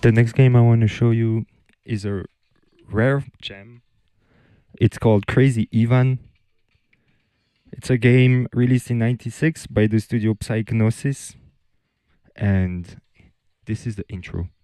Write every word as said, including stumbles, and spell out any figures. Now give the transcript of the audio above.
The next game I want to show you is a rare gem. It's called Crazy Ivan. It's a game released in ninety-six by the studio Psygnosis. And this is the intro.